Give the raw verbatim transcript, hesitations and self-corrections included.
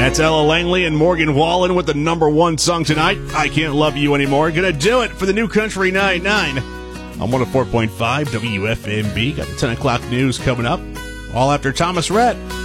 That's Ella Langley and Morgan Wallen with the number one song tonight, I Can't Love You Anymore. Gonna do it for the New Country ninety-nine on one oh four point five W F M B. Got the ten o'clock news coming up, all after Thomas Rhett.